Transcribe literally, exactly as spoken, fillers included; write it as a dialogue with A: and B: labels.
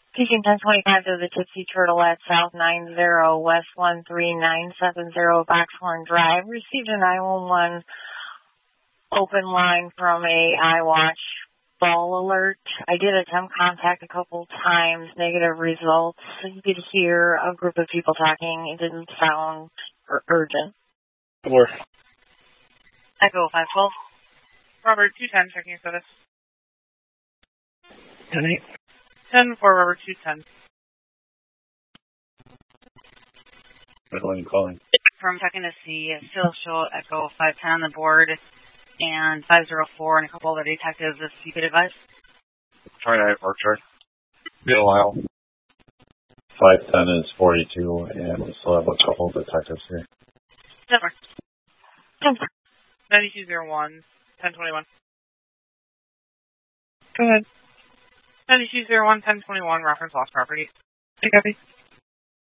A: Peking ten twenty-five to the Tipsy Turtle at South nine zero West one three nine seven zero Boxhorn Drive. Received a nine one one open line from a iWatch ball alert. I did attempt contact a couple times, negative results. You could hear a group of people talking. It didn't sound ur- urgent.
B: Four.
C: Echo five twelve. Robert two ten, checking your status.
B: ten eight.
C: ten for Robert two ten.
B: Calling, calling.
C: From checking to see, still show Echo five ten on the board and five zero four and a couple other detectives if you could advise.
B: twenty-nine, work chart.
D: Bill Lyle. five ten is forty-two, and we still have a couple of detectives here.
C: Denver. ninety-two zero one, ten twenty-one.
A: Go ahead.
C: ninety-two zero one, ten twenty-one, reference lost property.
A: I copy.